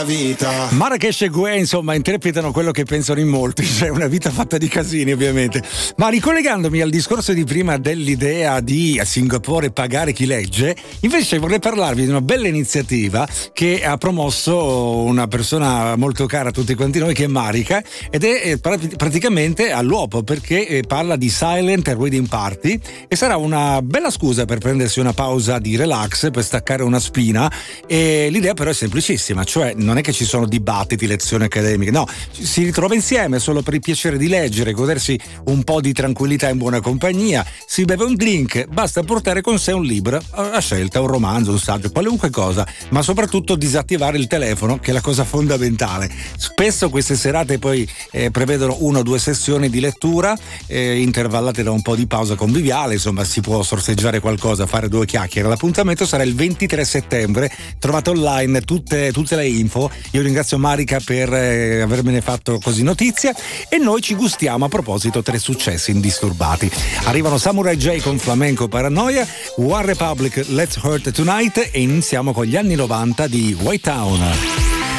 vita. Marrakesh e Gue, insomma, interpretano quello che pensano in molti, cioè una vita fatta di casini, ovviamente. Ma ricollegandomi al discorso di prima dell'idea di a Singapore pagare chi legge, invece vorrei parlarvi di una bella iniziativa che ha promosso una persona molto cara a tutti quanti noi, che è Marika, ed è praticamente all'uopo, perché parla di silent reading party e sarà una bella scusa per prendersi una pausa di relax, per staccare una spina. E l'idea però è semplicissima, cioè non è che ci sono dibattiti, lezioni accademiche, no, si ritrova insieme solo per il piacere di leggere, godersi un po' di tranquillità in buona compagnia, si beve un drink, basta portare con sé un libro a scelta, un romanzo, un saggio, qualunque cosa, ma soprattutto disattivare il telefono, che è la cosa fondamentale. Spesso queste serate poi prevedono 1 o 2 sessioni di lettura intervallate da un po' di pausa conviviale, insomma si può sorseggiare qualcosa, fare 2 chiacchiere. L'appuntamento sarà il 23 settembre, trovate online tutte le info. Io ringrazio Marika per avermene fatto così notizia, e noi ci gustiamo a proposito 3 successi indisturbati. Arrivano Samurai J con Flamenco Paranoia, One Republic Let's Hurt Tonight, e iniziamo con gli anni 90 di White Town.